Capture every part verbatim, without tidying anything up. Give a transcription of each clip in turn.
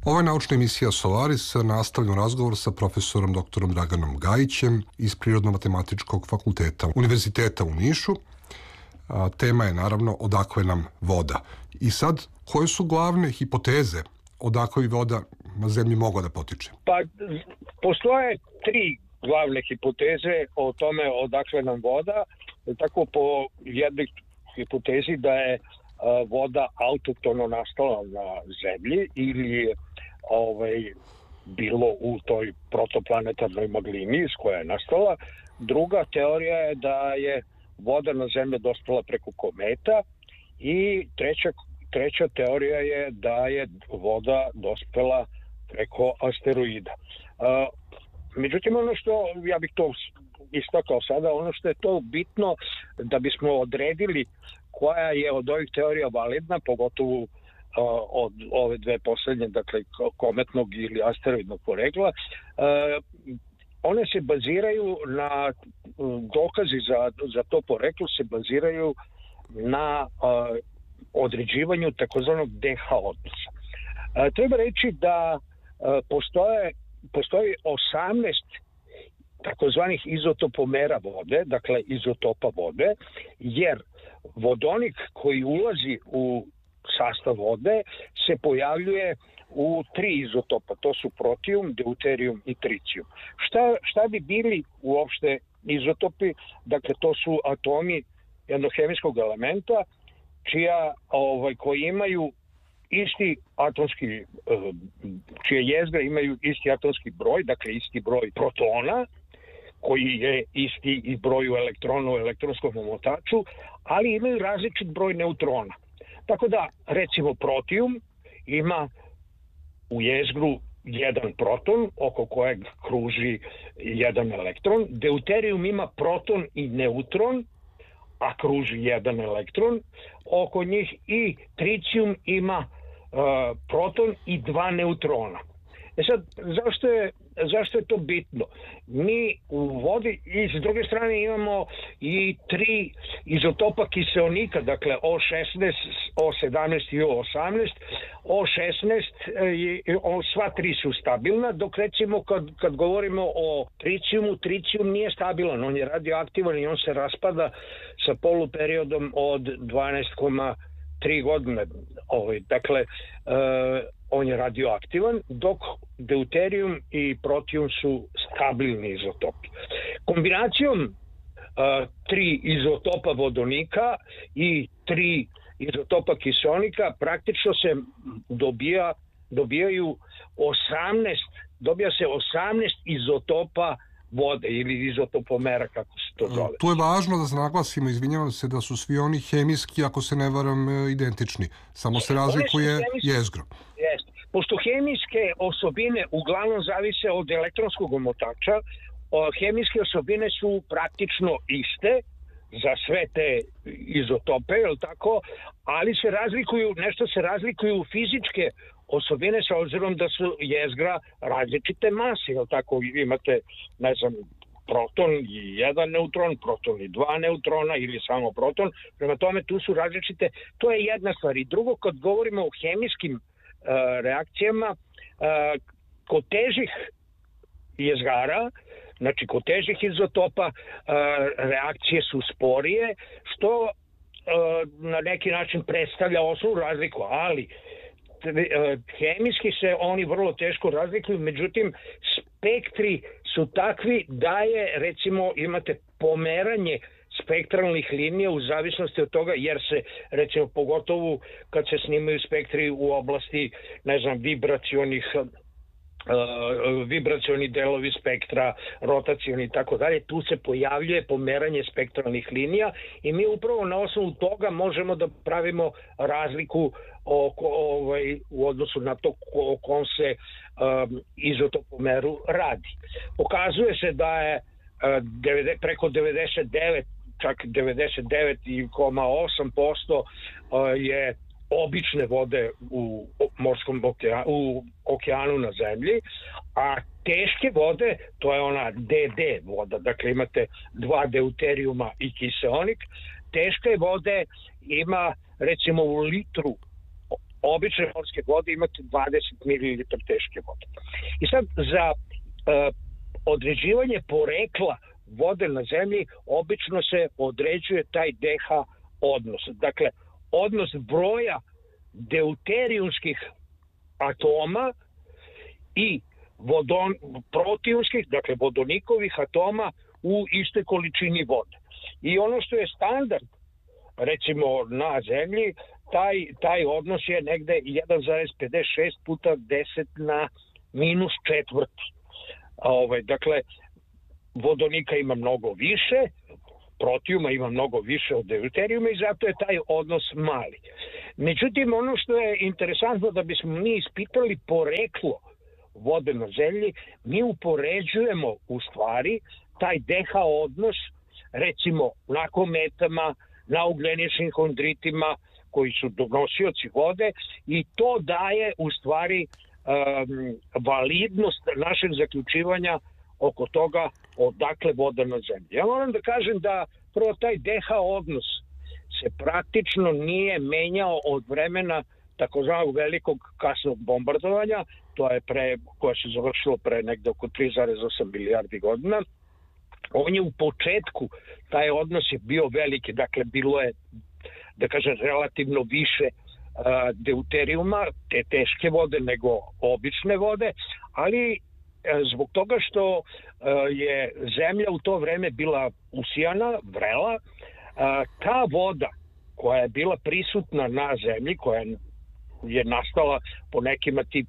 Ovo je naučna emisija Solaris, nastavljen razgovor sa profesorom doktorom Draganom Gajićem iz Prirodno-matematičkog fakulteta Univerziteta u Nišu. A, tema je naravno odakle nam voda. I sad, koje su glavne hipoteze odakle bi voda na zemlji mogla da potiče? Pa, postoje tri glavne hipoteze o tome odakle nam voda. Tako po jednoj hipotezi da je voda autoktono nastala na zemlji ili ovaj, bilo u toj protoplanetarnoj maglini iz koja je nastala. Druga teorija je da je voda na zemlji dospela preko kometa i treća, treća teorija je da je voda dospela preko asteroida. Međutim, ono što, ja bih to istakao sada, ono što je to bitno da bismo odredili koja je od ovih teorija validna, pogotovo uh, od ove dve poslednje, dakle kometnog ili asteroidnog porekla, uh, one se baziraju na, dokazi za, za to poreklo se baziraju na uh, određivanju takozvanog D H odnosa. Uh, treba reći da uh, postoje, postoji osamnaest takozvanih izotopomera vode, dakle izotopa vode, jer vodonik koji ulazi u sastav vode se pojavljuje u tri izotopa, to su protijum, deuterijum i tricijum. Šta, šta bi bili uopšte izotopi? Dakle, to su atomi jednog hemijskog elementa čija, ovaj, koji imaju isti atomski, čije jezgre imaju isti atomski broj, dakle isti broj protona, koji je isti i broju elektrona u elektronskom omotaču, ali imaju različit broj neutrona. Tako da, recimo, protijum ima u jezgru jedan proton, oko kojeg kruži jedan elektron. Deuterijum ima proton i neutron, a kruži jedan elektron oko njih, i tricijum ima uh, proton i dva neutrona. E sad, zašto je, zašto je to bitno? Mi u vodi i s druge strane imamo i tri izotopa kiseonika, dakle O šesnaest, O sedamnaest i O osamnaest. O šesnaest, o, sva tri su stabilna, dok recimo kad, kad govorimo o tricijumu, tricijum nije stabilan, on je radioaktivan i on se raspada sa poluperiodom od dvanaest zarez tri godine. Ovaj, dakle, e, on je radioaktivan, dok deuterijum i protijum su stabilni izotopi. Kombinacijom uh, tri izotopa vodonika i tri izotopa kiseonika praktično se dobija, dobijaju osamnaest, dobija se osamnaest izotopa vode ili izotopomera, kako se to zove. Tu je važno da naglasimo, izvinjavam se, da su svi oni hemijski, ako se ne varam, identični. Samo se razlikuje jezgro. Jeste. Pošto hemijske osobine uglavnom zavise od elektronskog omotača, hemijske osobine su praktično iste za sve te izotope, je li tako? Ali se razlikuju, nešto se razlikuju fizičke osobine sa obzirom da su jezgra različite mase, je li tako? Imate, ne znam, proton i jedan neutron, proton i dva neutrona ili samo proton. Prema tome tu su različite. To je jedna stvar. I drugo, kad govorimo o hemijskim uh, reakcijama, uh, kod težih jezgara, znači kod težih izotopa, uh, reakcije su sporije, što uh, na neki način predstavlja osnovnu razliku, ali hemijski se oni vrlo teško razlikuju, međutim spektri su takvi da je, recimo, imate pomeranje spektralnih linija u zavisnosti od toga, jer se, recimo, pogotovo kad se snimaju spektri u oblasti, ne znam, vibracionih Uh, vibracioni delovi spektra, rotacioni i tako dalje, tu se pojavljuje pomeranje spektralnih linija i mi upravo na osnovu toga možemo da pravimo razliku oko, ovaj, u odnosu na to o kom se um, izotopomeru radi. Pokazuje se da je uh, devede, preko devedeset devet, čak devedeset devet zarez osam posto uh, je obične vode u morskom okeanu, u okeanu na zemlji, a teške vode, to je ona D D voda, dakle imate dva deuterijuma i kiseonik, teške vode ima recimo u litru obične morske vode imate dvadeset mililitara teške vode. I sad za uh, određivanje porekla vode na zemlji obično se određuje taj pH odnos. Dakle, odnos broja deuterijumskih atoma i vodon, protiumskih, dakle vodonikovih atoma u istoj količini vode. I ono što je standard, recimo na zemlji, taj, taj odnos je negde jedan zarez pedeset šest puta deset na minus četvrti. Ovaj, dakle, vodonika ima mnogo više, protijuma ima mnogo više od deuterijuma i zato je taj odnos mali. Međutim, ono što je interesantno da bismo mi ispitali poreklo vode na zemlji, mi upoređujemo u stvari taj pH odnos recimo na kometama, na ugljeničnim hondritima koji su donosioci vode i to daje u stvari um, validnost našeg zaključivanja oko toga odakle voda na zemlji. Ja moram da kažem da prvo taj pH odnos se praktično nije menjao od vremena takozvanog velikog kasnog bombardovanja, to je pre, koje se završilo pre negde oko tri zarez osam milijardi godina. On je u početku, taj odnos je bio veliki, dakle bilo je, da kažem, relativno više uh, deuterijuma, te teške vode nego obične vode, ali uh, zbog toga što uh, je zemlja u to vreme bila usijana, vrela, uh, ta voda koja je bila prisutna na zemlji, koja je nastala po nekima ti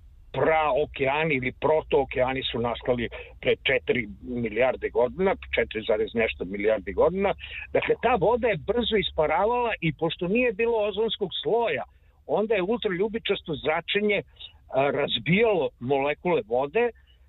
praokeani ili protookeani su nastali pre četiri milijarde godina, četiri zarez nešto milijardi godina. Dakle, ta voda je brzo isparavala i pošto nije bilo ozonskog sloja, onda je ultraljubičasto zračenje razbijalo molekule vode,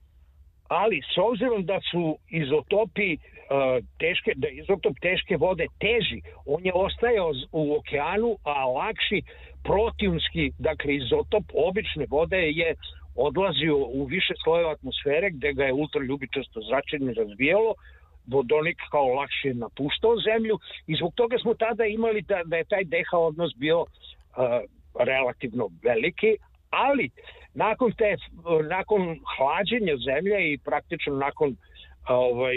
ali s obzirom da su izotopi teške, da je izotop teške vode teži, on je ostajao u okeanu, a lakši protiumski, dakle izotop obične vode je odlazio u više slojeva atmosfere gde ga je ultraljubičasto zračenje razbijalo, vodonik kao lakše napuštao zemlju i zbog toga smo tada imali da, da je taj pH odnos bio uh, relativno veliki, ali nakon, te, nakon hlađenja zemlje i praktično nakon ovaj,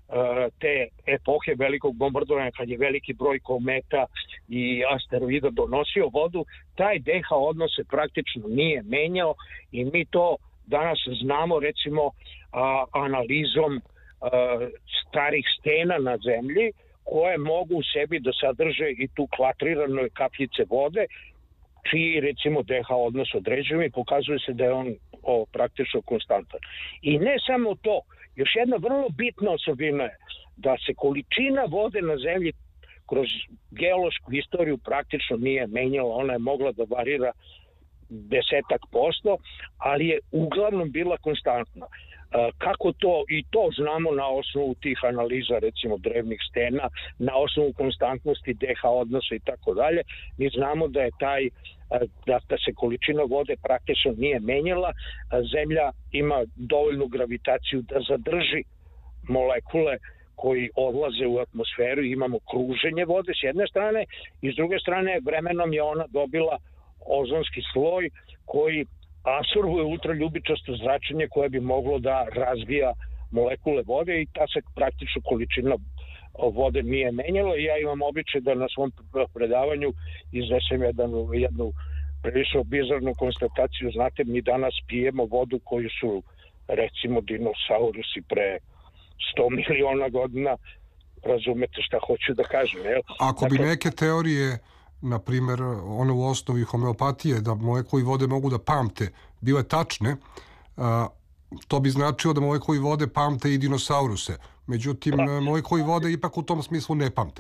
te epohe velikog bombardovanja, kad je veliki broj kometa i asteroida donosio vodu, taj pH odnos se praktično nije menjao i mi to danas znamo recimo a, analizom a, starih stena na zemlji koje mogu u sebi da sadrže i tu klatrirane kapljice vode čiji recimo pH odnos određujemo i pokazuje se da je on o, praktično konstantan. I ne samo to, još jedna vrlo bitna osobina je da se količina vode na zemlji kroz geološku istoriju praktično nije menjala, ona je mogla da varira desetak posto, ali je uglavnom bila konstantna. Kako to, i to znamo na osnovu tih analiza recimo drevnih stena, na osnovu konstantnosti pH odnosa i tako dalje, mi znamo da je taj da, da se količina vode praktično nije menjala, zemlja ima dovoljnu gravitaciju da zadrži molekule koji odlaze u atmosferu i imamo kruženje vode s jedne strane i s druge strane vremenom je ona dobila ozonski sloj koji apsorbuje ultraljubičasto zračenje koje bi moglo da razvija molekule vode i ta se praktično količina vode nije menjala i ja imam običaj da na svom predavanju iznesem jedan, jednu prilično bizarnu konstataciju. Znate, mi danas pijemo vodu koju su recimo dinosaurusi pre sto miliona godina, razumete šta hoću da kažem. Jel? Ako bi dakle, neke teorije, na primjer, one u osnovi homeopatije, da molekuli vode mogu da pamte, bile tačne, a, to bi značilo da molekuli vode pamte i dinosauruse. Međutim, pa, molekuli vode ipak u tom smislu ne pamte.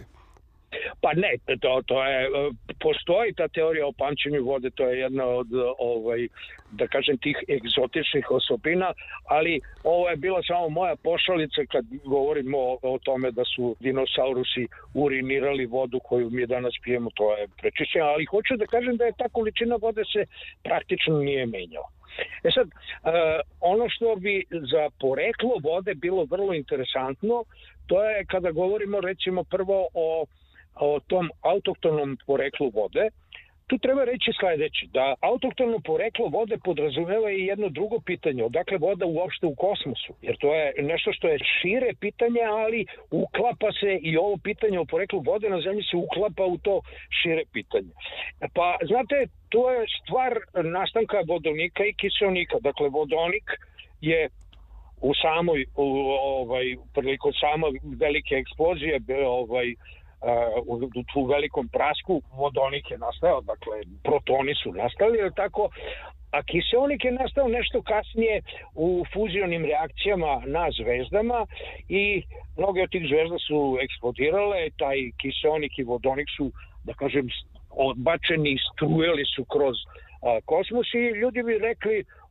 Pa ne, to, to je, postoji ta teorija o pamćenju vode, to je jedna od, ovaj, da kažem, tih egzotičnih osobina, ali ovo je bila samo moja pošalica kad govorimo o, o tome da su dinosaurusi urinirali vodu koju mi danas pijemo, to je prečišćeno, ali hoću da kažem da je ta količina vode se praktično nije menjala. E sad, uh, ono što bi za poreklo vode bilo vrlo interesantno, to je kada govorimo recimo prvo o o tom autohtonom poreklu vode, tu treba reći sledeće, da autohtono poreklo vode podrazumeva i jedno drugo pitanje, odakle voda uopšte u kosmosu, jer to je nešto što je šire pitanje, ali uklapa se i ovo pitanje o poreklu vode na zemlji se uklapa u to šire pitanje. Pa, znate, to je stvar nastanka vodonika i kiseonika. Dakle, vodonik je u samoj, u, ovaj, prilikom samo velike eksplozije, ovaj, u, u tu velikom prasku, vodonik je nastao, dakle, protoni su nastali, je tako, a kiseonik je nastao nešto kasnije u fuzionim reakcijama na zvezdama i mnoge od tih zvezda su eksplodirale, taj kiseonik i vodonik su, da kažem, odbačeni, strujeli su kroz a, kosmos i ljudi bi rekli,